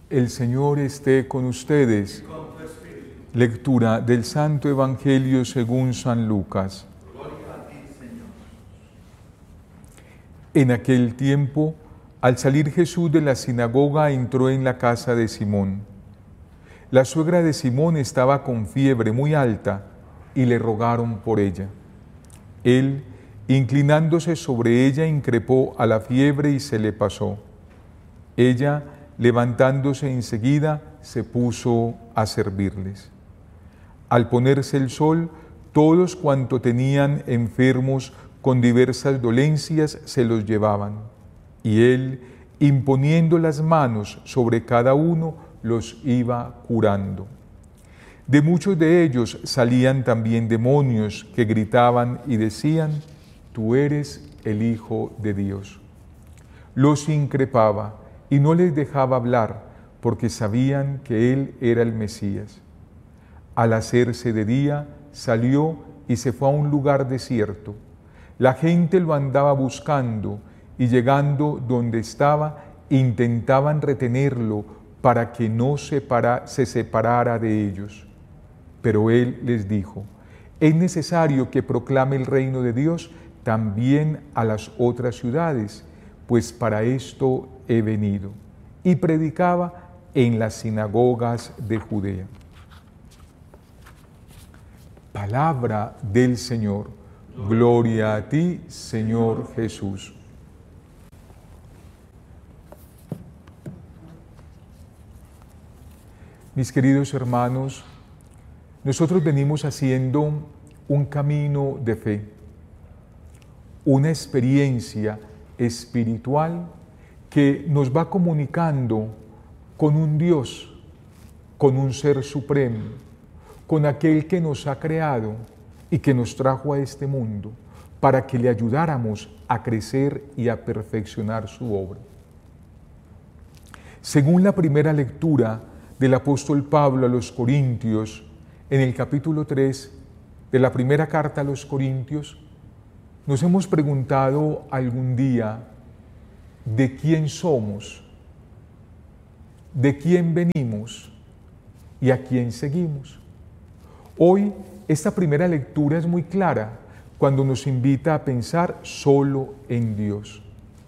El Señor esté con ustedes. Lectura del Santo Evangelio según San Lucas. En aquel tiempo, al salir Jesús de la sinagoga, entró en la casa de Simón. La suegra de Simón estaba con fiebre muy alta y le rogaron por ella. Él, inclinándose sobre ella, increpó a la fiebre y se le pasó. Ella, levantándose enseguida, se puso a servirles. Al ponerse el sol, todos cuanto tenían enfermos con diversas dolencias se los llevaban, y él, imponiendo las manos sobre cada uno, los iba curando. De muchos de ellos salían también demonios que gritaban y decían: «Tú eres el Hijo de Dios». Los increpaba y no les dejaba hablar, porque sabían que él era el Mesías. Al hacerse de día, salió y se fue a un lugar desierto. La gente lo andaba buscando y, llegando donde estaba, intentaban retenerlo para que no se separara de ellos. Pero él les dijo: «Es necesario que proclame el reino de Dios también a las otras ciudades, pues para esto he venido». Y predicaba en las sinagogas de Judea. Palabra del Señor. Gloria a ti, Señor Jesús. Mis queridos hermanos, nosotros venimos haciendo un camino de fe, una experiencia espiritual que nos va comunicando con un Dios, con un Ser Supremo, con aquel que nos ha creado y que nos trajo a este mundo para que le ayudáramos a crecer y a perfeccionar su obra. Según la primera lectura del apóstol Pablo a los Corintios, en el capítulo 3 de la primera carta a los Corintios, nos hemos preguntado algún día de quién somos, de quién venimos y a quién seguimos. Hoy esta primera lectura es muy clara cuando nos invita a pensar solo en Dios.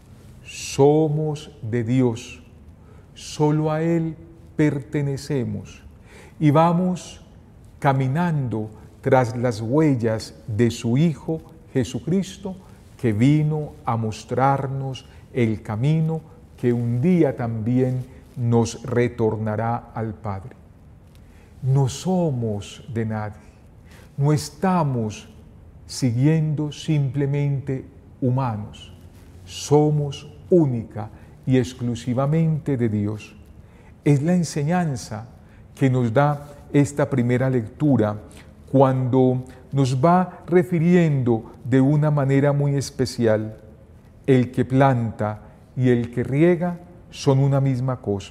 Somos de Dios, solo a Él pertenecemos y vamos caminando tras las huellas de su Hijo Jesucristo, que vino a mostrarnos el camino que un día también nos retornará al Padre. No somos de nadie, no estamos siguiendo simplemente humanos, somos única y exclusivamente de Dios. Es la enseñanza que nos da esta primera lectura cuando nos va refiriendo de una manera muy especial: el que planta y el que riega son una misma cosa.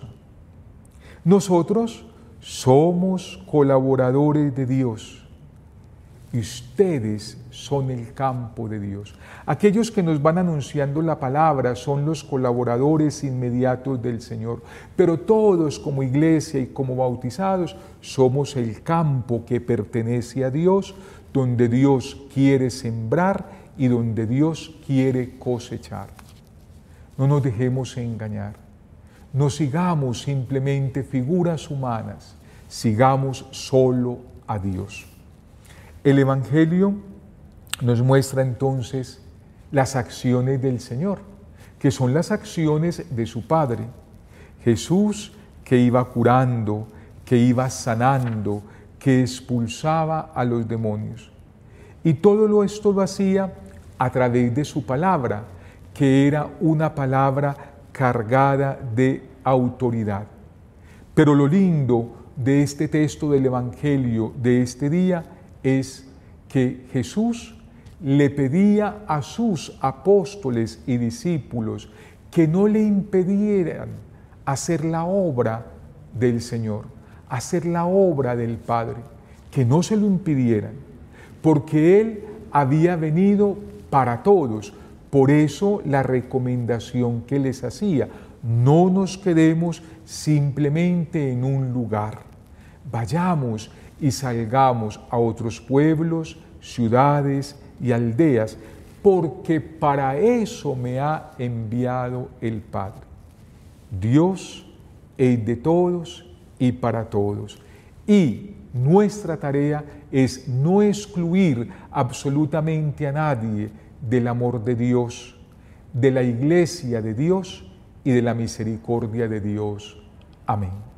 Nosotros somos colaboradores de Dios y ustedes son el campo de Dios. Aquellos que nos van anunciando la palabra son los colaboradores inmediatos del Señor, pero todos como iglesia y como bautizados somos el campo que pertenece a Dios, donde Dios quiere sembrar y donde Dios quiere cosechar. No nos dejemos engañar, no sigamos simplemente figuras humanas, sigamos solo a Dios. El Evangelio nos muestra entonces las acciones del Señor, que son las acciones de su Padre. Jesús, que iba curando, que iba sanando, que expulsaba a los demonios. Y todo esto lo hacía a través de su palabra, que era una palabra cargada de autoridad. Pero lo lindo de este texto del Evangelio de este día es que Jesús le pedía a sus apóstoles y discípulos que no le impidieran hacer la obra del Señor, hacer la obra del Padre, que no se lo impidieran, porque Él había venido para todos. Por eso la recomendación que les hacía: No nos quedemos simplemente en un lugar. Vayamos y salgamos a otros pueblos, ciudades y aldeas, porque para eso me ha enviado el Padre. Dios es de todos y para todos. Y nuestra tarea es no excluir absolutamente a nadie del amor de Dios, de la iglesia de Dios y de la misericordia de Dios. Amén.